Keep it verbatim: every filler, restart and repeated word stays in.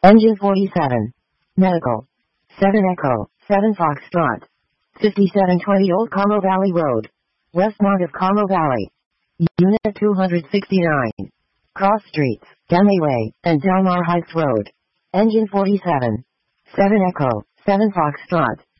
Engine forty-seven. Medical. seven Echo, seven Foxtrot. fifty-seven twenty Old Carlo Valley Road. Westmont of Carlo Valley. Unit two hundred sixty-nine. Cross Streets, Denley Way, and Delmar Heights Road. Engine forty-seven. seven Echo, seven Foxtrot.